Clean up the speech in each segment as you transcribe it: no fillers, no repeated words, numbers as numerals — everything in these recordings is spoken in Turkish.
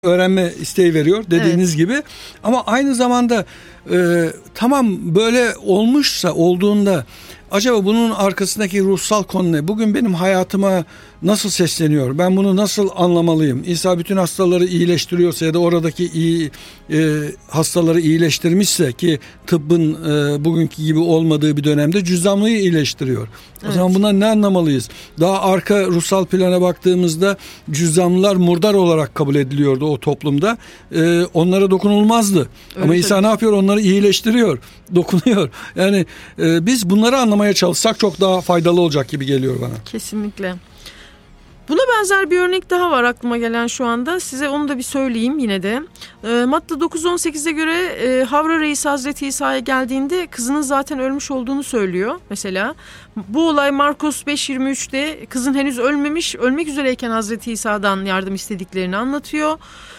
öğrenme isteği veriyor dediğiniz gibi. Ama aynı zamanda tamam böyle olduğunda acaba bunun arkasındaki ruhsal konu ne? Bugün benim hayatıma nasıl sesleniyor? Ben bunu nasıl anlamalıyım? İsa bütün hastaları iyileştiriyorsa ya da oradaki hastaları iyileştirmişse, ki tıbbın bugünkü gibi olmadığı bir dönemde cüzzamlıyı iyileştiriyor. O zaman bundan ne anlamalıyız? Daha arka ruhsal plana baktığımızda cüzzamlılar murdar olarak kabul ediliyordu o toplumda. Onlara dokunulmazdı. Öyle ama İsa ne yapıyor? Onları iyileştiriyor, dokunuyor. Yani biz bunları anlamaya çalışsak çok daha faydalı olacak gibi geliyor bana. Kesinlikle. Buna benzer bir örnek daha var aklıma gelen şu anda. Size onu da bir söyleyeyim yine de. Matta 9.18'e göre Havra Reis Hazreti İsa'ya geldiğinde kızının zaten ölmüş olduğunu söylüyor mesela. Bu olay Markos 5.23'te kızın henüz ölmek üzereyken Hazreti İsa'dan yardım istediklerini anlatıyor.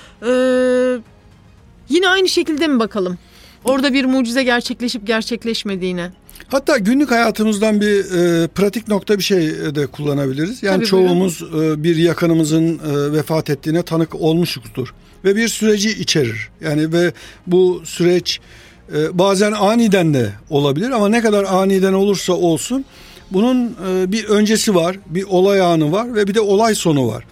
Yine aynı şekilde mi bakalım? Orada bir mucize gerçekleşip gerçekleşmediğine. Hatta günlük hayatımızdan bir pratik nokta bir şey de kullanabiliriz. Yani tabii, çoğumuz bir yakınımızın vefat ettiğine tanık olmuşuzdur. Ve bir süreci içerir. Yani ve bu süreç bazen aniden de olabilir ama ne kadar aniden olursa olsun bunun bir öncesi var, bir olay anı var ve bir de olay sonu var.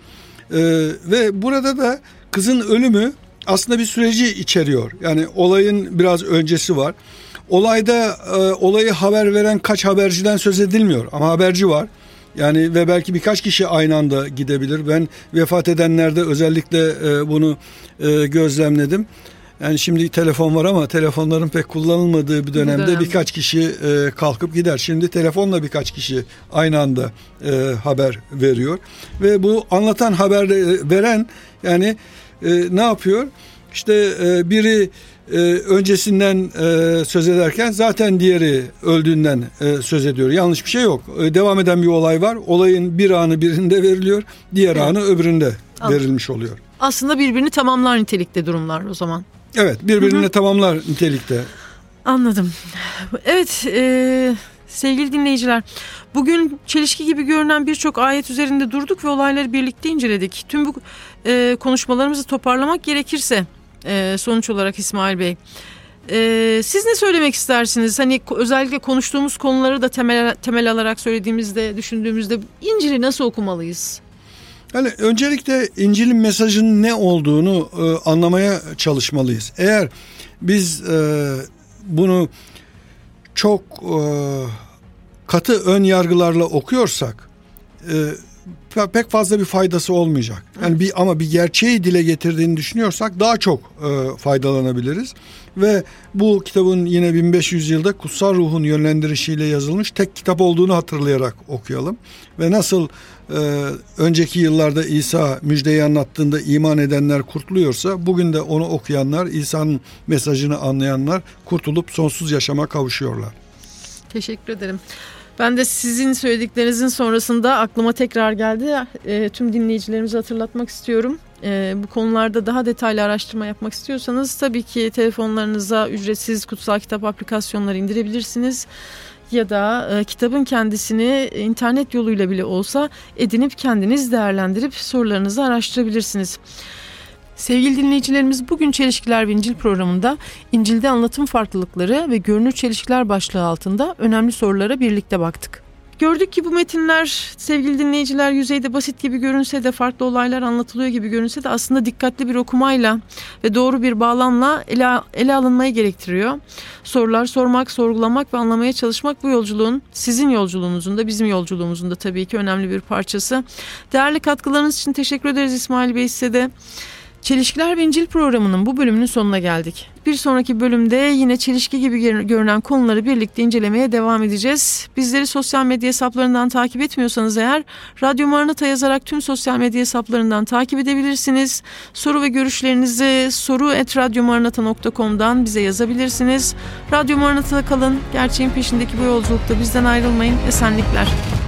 Ve burada da kızın ölümü aslında bir süreci içeriyor. Yani olayın biraz öncesi var. Olayda olayı haber veren kaç haberciden söz edilmiyor ama haberci var. Yani ve belki birkaç kişi aynı anda gidebilir. Ben vefat edenlerde özellikle bunu gözlemledim. Yani şimdi telefon var ama telefonların pek kullanılmadığı bir dönemde birkaç kişi kalkıp gider. Şimdi telefonla birkaç kişi aynı anda haber veriyor. Ve bu anlatan haber veren yani ne yapıyor? İşte biri öncesinden söz ederken zaten diğeri öldüğünden söz ediyor. Yanlış bir şey yok. Devam eden bir olay var. Olayın bir anı birinde veriliyor, diğer anı öbüründe verilmiş oluyor. Aslında birbirini tamamlar nitelikte durumlar o zaman. Evet, birbirini tamamlar nitelikte. Anladım. Evet, sevgili dinleyiciler, bugün çelişki gibi görünen birçok ayet üzerinde durduk ve olayları birlikte inceledik. Tüm bu konuşmalarımızı toparlamak gerekirse sonuç olarak İsmail Bey, siz ne söylemek istersiniz? Hani özellikle konuştuğumuz konuları da temel alarak söylediğimizde, düşündüğümüzde İncil'i nasıl okumalıyız? Yani öncelikle İncil'in mesajının ne olduğunu anlamaya çalışmalıyız. Eğer biz bunu çok katı ön yargılarla okuyorsak pek fazla bir faydası olmayacak. Yani ama bir gerçeği dile getirdiğini düşünüyorsak daha çok faydalanabiliriz. Ve bu kitabın yine 1500 yılda kutsal ruhun yönlendirişiyle yazılmış tek kitap olduğunu hatırlayarak okuyalım. Ve nasıl önceki yıllarda İsa müjdeyi anlattığında iman edenler kurtuluyorsa, bugün de onu okuyanlar, İsa'nın mesajını anlayanlar kurtulup sonsuz yaşama kavuşuyorlar. Teşekkür ederim. Ben de sizin söylediklerinizin sonrasında aklıma tekrar geldi. Tüm dinleyicilerimize hatırlatmak istiyorum. Bu konularda daha detaylı araştırma yapmak istiyorsanız tabii ki telefonlarınıza ücretsiz kutsal kitap aplikasyonları indirebilirsiniz. Ya da kitabın kendisini internet yoluyla bile olsa edinip kendiniz değerlendirip sorularınızı araştırabilirsiniz. Sevgili dinleyicilerimiz, bugün Çelişkiler ve İncil programında İncil'de anlatım farklılıkları ve görünür çelişkiler başlığı altında önemli sorulara birlikte baktık. Gördük ki bu metinler, sevgili dinleyiciler, yüzeyde basit gibi görünse de, farklı olaylar anlatılıyor gibi görünse de aslında dikkatli bir okumayla ve doğru bir bağlamla ele alınmayı gerektiriyor. Sorular sormak, sorgulamak ve anlamaya çalışmak bu yolculuğun, sizin yolculuğunuzun da bizim yolculuğumuzun da tabii ki önemli bir parçası. Değerli katkılarınız için teşekkür ederiz İsmail Bey, size de. Çelişkiler ve İncil programının bu bölümünün sonuna geldik. Bir sonraki bölümde yine çelişki gibi görünen konuları birlikte incelemeye devam edeceğiz. Bizleri sosyal medya hesaplarından takip etmiyorsanız eğer, Radyo Maranata yazarak tüm sosyal medya hesaplarından takip edebilirsiniz. Soru ve görüşlerinizi soru@radyomaranata.com'dan bize yazabilirsiniz. Radyo Maranata'da kalın, gerçeğin peşindeki bu yolculukta bizden ayrılmayın. Esenlikler.